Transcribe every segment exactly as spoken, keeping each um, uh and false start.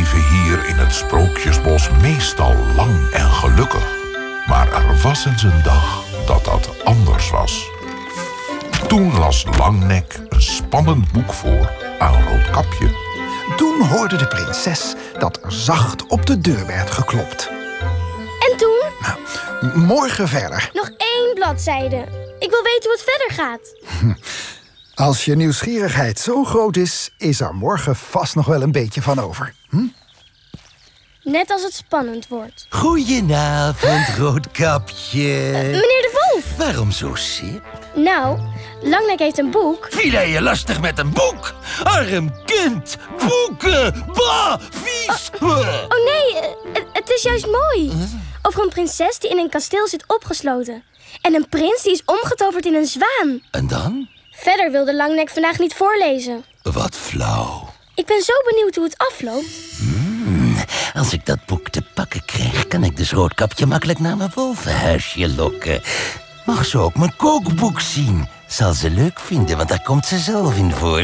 leven hier in het Sprookjesbos meestal lang en gelukkig. Maar er was eens een dag dat dat anders was. Toen las Langnek een spannend boek voor aan Roodkapje. Toen hoorde de prinses dat er zacht op de deur werd geklopt. En toen? Nou, morgen verder. Nog één bladzijde. Ik wil weten hoe het verder gaat. Als je nieuwsgierigheid zo groot is, is er morgen vast nog wel een beetje van over. Hm? Net als het spannend wordt. Goedenavond, Roodkapje. Uh, meneer de Wolf. Waarom zo sip? Nou, Langnek heeft een boek. Viel je lastig met een boek? Arm kind, boeken, bah, vies. Oh, oh nee, uh, het is juist mooi. Over een prinses die in een kasteel zit opgesloten. En een prins die is omgetoverd in een zwaan. En dan? Verder wilde Langnek vandaag niet voorlezen. Wat flauw. Ik ben zo benieuwd hoe het afloopt. Hmm, als ik dat boek te pakken krijg, kan ik dus Roodkapje makkelijk naar mijn wolvenhuisje lokken. Mag ze ook mijn kookboek zien? Zal ze leuk vinden, want daar komt ze zelf in voor.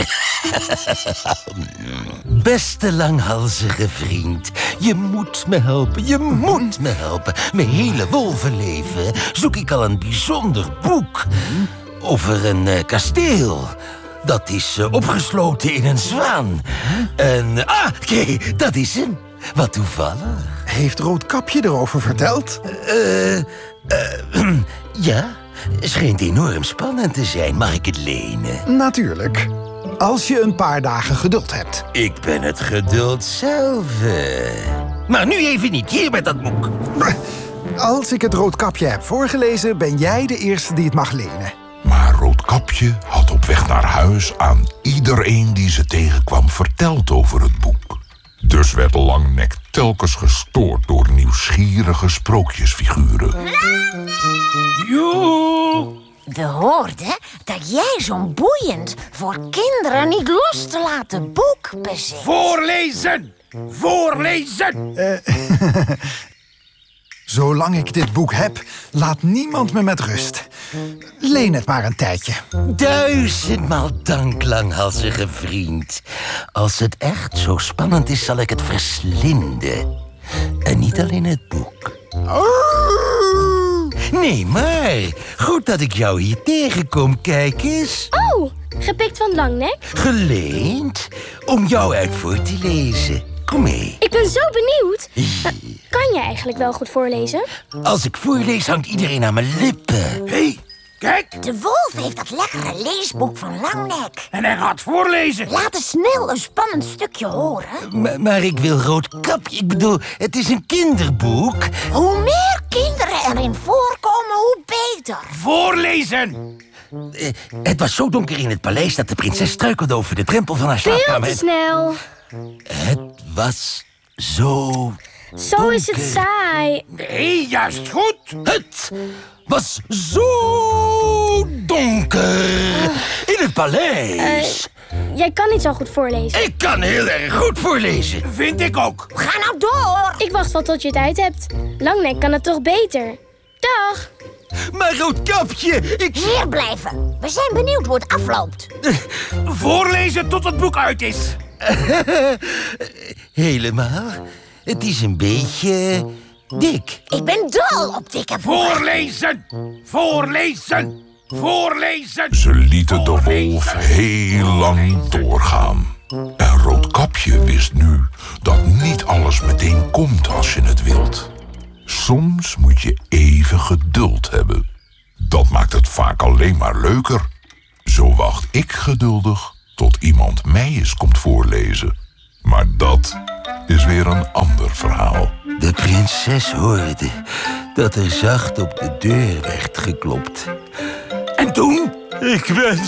Beste langhalzige vriend, je moet me helpen, je moet me helpen. Mijn hele wolvenleven zoek ik al een bijzonder boek over een uh, kasteel. Dat is uh, opgesloten in een zwaan. En, ah, kijk, dat is hem. Wat toevallig. Heeft Roodkapje erover verteld? Eh, uh, uh, ja, schijnt enorm spannend te zijn. Mag ik het lenen? Natuurlijk. Als je een paar dagen geduld hebt. Ik ben het geduld zelf. Maar nu even niet, hier met dat boek. Als ik het Roodkapje heb voorgelezen, ben jij de eerste die het mag lenen. Maar Roodkapje had op weg naar huis aan iedereen die ze tegenkwam verteld over het boek. Dus werd Langnek telkens gestoord door nieuwsgierige sprookjesfiguren. Jo! We hoorden dat jij zo'n boeiend, voor kinderen niet los te laten boek bezit. Voorlezen! Voorlezen! Uh, Zolang ik dit boek heb, laat niemand me met rust. Leen het maar een tijdje. Duizendmaal dank, langhalzige vriend. Als het echt zo spannend is, zal ik het verslinden. En niet alleen het boek. Nee, maar goed dat ik jou hier tegenkom, kijk eens. Oh, gepikt van Langnek? Geleend om jou uit voor te lezen. Kom mee. Ik ben zo benieuwd. Uh, kan je eigenlijk wel goed voorlezen? Als ik voorlees, hangt iedereen aan mijn lippen. Hé, hey, kijk. De wolf heeft dat lekkere leesboek van Langnek. En hij gaat voorlezen. Laat eens snel een spannend stukje horen. Maar, maar ik wil Roodkapje. Ik bedoel, het is een kinderboek. Hoe meer kinderen erin voorkomen, hoe beter. Voorlezen. Uh, het was zo donker in het paleis dat de prinses struikelde over de drempel van haar Veel slaapkamer. te snel. Het was zo Zo donker. is het saai. Nee, juist goed. Het was zo donker in het paleis. Uh, jij kan niet zo goed voorlezen. Ik kan heel erg goed voorlezen. Vind ik ook. Ga nou door. Ik wacht wel tot je het uit hebt. Langnek kan het toch beter. Dag. Maar Roodkapje, ik... Hier blijven. We zijn benieuwd hoe het afloopt. Voorlezen tot het boek uit is. Helemaal. Het is een beetje dik. Ik ben dol op dikke boeken. Voorlezen. Voorlezen. Voorlezen. Ze lieten de wolf heel lang doorgaan. En Roodkapje wist nu dat niet alles meteen komt als je het wilt. Soms moet je even geduld hebben. Dat maakt het vaak alleen maar leuker. Zo wacht ik geduldig tot iemand mij eens komt voorlezen. Maar dat is weer een ander verhaal. De prinses hoorde dat er zacht op de deur werd geklopt. En toen? Ik ben